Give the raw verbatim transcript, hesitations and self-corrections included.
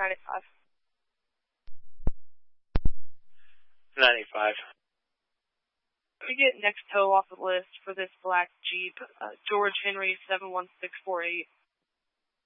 ninety-five. ninety-five. We get next tow off the list for this black Jeep, uh, George Henry seven one six four eight.